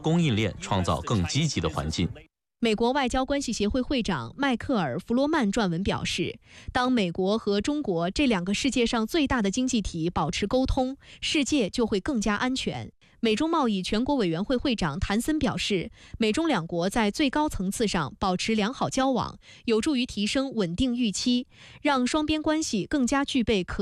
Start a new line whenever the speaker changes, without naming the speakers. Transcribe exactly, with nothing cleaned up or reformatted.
供应链创造更积极的环境。
美国外交关系协会会长迈克尔·弗罗曼撰文表示，当美国和中国这两个世界上最大的经济体保持沟通，世界就会更加安全。美中贸易全国委员会会长谭森表示，美中两国在最高层次上保持良好交往，有助于提升稳定预期，让双边关系更加具备可